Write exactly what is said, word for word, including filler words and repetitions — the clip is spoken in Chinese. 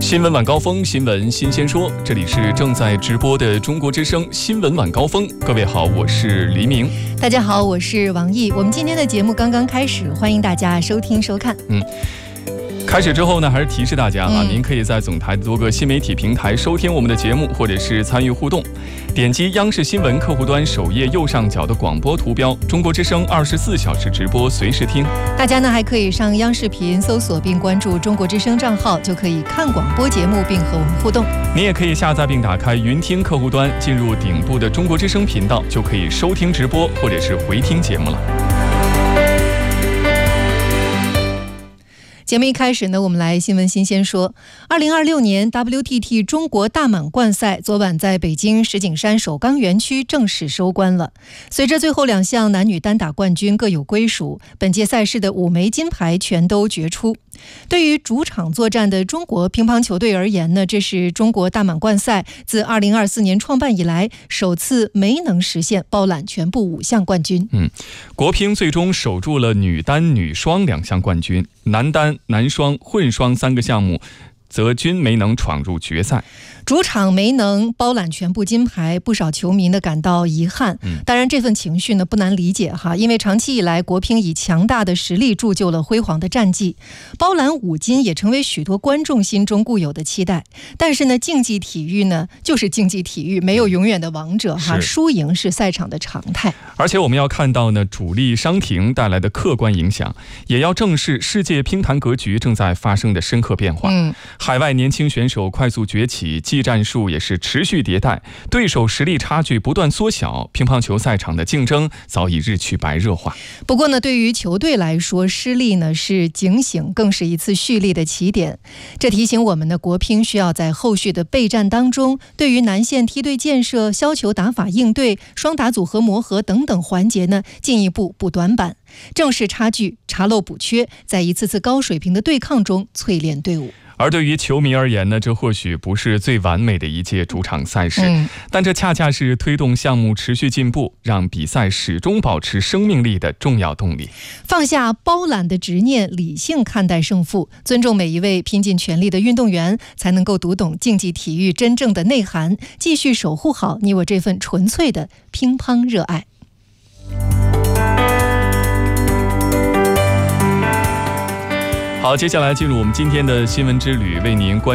新闻晚高峰，新闻新鲜说，这里是正在直播的中国之声新闻晚高峰。各位好，我是黎明。 大家好，我是王毅。我们今天的节目刚刚开始，欢迎大家收听收看。 嗯。开始之后呢，还是提示大家啊， 嗯、 您可以在总台多个新媒体平台收听我们的节目，或者是参与互动。点击央视新闻客户端首页右上角的广播图标，中国之声二十四小时直播，随时听。 大家呢还可以上央视频搜索并关注中国之声账号，就可以看广播节目并和我们互动。 您也可以下载并打开云听客户端，进入顶部的中国之声频道，就可以收听直播或者是回听节目了。 节目一开始呢，我们来新闻新鲜说。二零二六年 W T T 中国大满贯赛昨晚在北京石景山首钢园区正式收官了。随着最后两项男女单打冠军各有归属，本届赛事的五枚金牌全都决出。对于主场作战的中国乒乓球队而言呢，这是中国大满贯赛自二零二四年创办以来首次没能实现包揽全部五项冠军。 嗯，国乒最终守住了女单、女双两项冠军，男单、男双、混双三个项目则均没能闯入决赛。 主场没能包揽全部金牌，不少球迷呢感到遗憾。当然这份情绪呢不难理解哈，因为长期以来国乒以强大的实力铸就了辉煌的战绩，包揽五金也成为许多观众心中固有的期待。但是呢，竞技体育呢就是竞技体育，没有永远的王者哈，输赢是赛场的常态。 而且我们要看到呢，主力伤停带来的客观影响，也要正视世界乒坛格局正在发生的深刻变化。 嗯， 海外年轻选手快速崛起，技战术也是持续迭代，对手实力差距不断缩小，乒乓球赛场的竞争早已日趋白热化。 不过呢，对于球队来说，失利呢是警醒，更是一次蓄力的起点。这提醒我们呢，国乒需要在后续的备战当中，对于南线梯队建设、削球打法应对、双打组合磨合等等环节呢，进一步补短板，正视差距，查漏补缺，在一次次高水平的对抗中淬炼队伍。 而对于球迷而言呢，这或许不是最完美的一届主场赛事、嗯、但这恰恰是推动项目持续进步，让比赛始终保持生命力的重要动力。 放下包揽的执念，理性看待胜负，尊重每一位拼尽全力的运动员，才能够读懂竞技体育真正的内涵，继续守护好你我这份纯粹的乒乓热爱。 好，接下来进入我们今天的新闻之旅，为您关